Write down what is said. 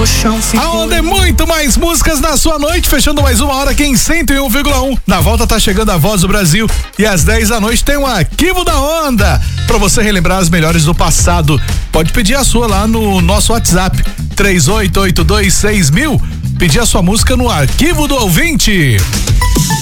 o chão ficou. Aonde muito mais músicas na sua noite, fechando mais uma hora aqui em 101,1. Na volta tá chegando a Voz do Brasil e às 10 da noite tem um Arquivo da Onda pra você relembrar as melhores do passado. Pode pedir a sua lá no nosso WhatsApp 38826000. Pedir a sua música no Arquivo do Ouvinte.